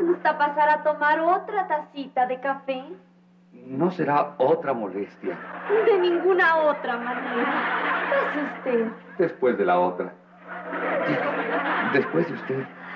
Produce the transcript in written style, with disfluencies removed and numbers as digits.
gusta pasar a tomar otra tacita de café? No será otra molestia. De ninguna otra manera. Pase usted. Después de la otra. Digo, después de usted.